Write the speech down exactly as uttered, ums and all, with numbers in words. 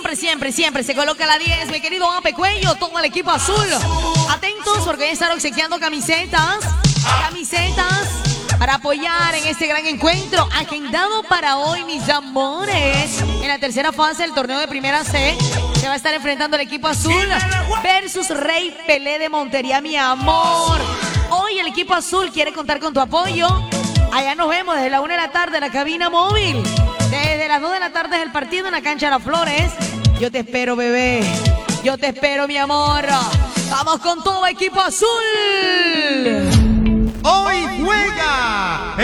Siempre, siempre, siempre se coloca la diez, mi querido Ape Cuello, todo el equipo azul. Atentos porque ya están obsequiando camisetas, camisetas para apoyar en este gran encuentro agendado para hoy, mis amores. En la tercera fase del torneo de Primera C se va a estar enfrentando el equipo azul versus Rey Pelé de Montería, mi amor. Hoy el equipo azul quiere contar con tu apoyo. Allá nos vemos desde la una de la tarde en la cabina móvil. Desde las dos de la tarde es el partido en la cancha de las Flores. Yo te espero, bebé. Yo te espero, mi amor. Vamos con todo equipo azul. Hoy juega